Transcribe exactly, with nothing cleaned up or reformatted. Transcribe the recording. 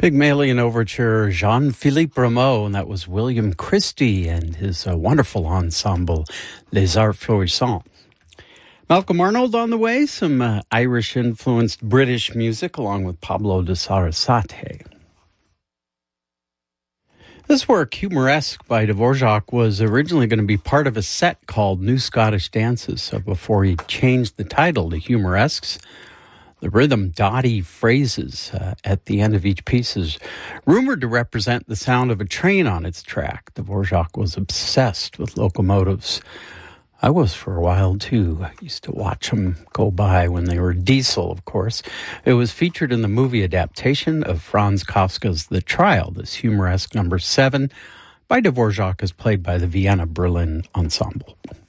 Pygmalion Overture, Jean-Philippe Rameau, and that was William Christie and his uh, wonderful ensemble, Les Arts Florissants. Malcolm Arnold on the way, some uh, Irish-influenced British music, along with Pablo de Sarasate. This work, Humoresque by Dvorak, was originally going to be part of a set called New Scottish Dances, so before he changed the title to Humoresques, the rhythm dotty phrases uh, at the end of each piece is rumored to represent the sound of a train on its track. Dvorak was obsessed with locomotives. I was for a while, too. I used to watch them go by when they were diesel, of course. It was featured in the movie adaptation of Franz Kafka's The Trial. This Humoresque number seven by Dvorak is played by the Vienna Berlin Ensemble.